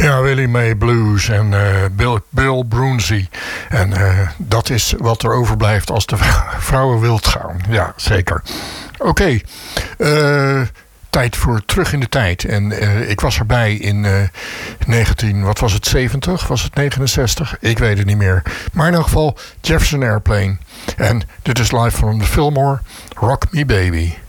Ja, Willie Mae Blues en Bill Broonzy. En dat is wat er overblijft als de vrouwen wild gaan. Ja, zeker. Oké. Tijd voor terug in de tijd. En ik was erbij in 70? Was het 69? Ik weet het niet meer. Maar in elk geval Jefferson Airplane. En dit is live from the Fillmore. Rock Me Baby.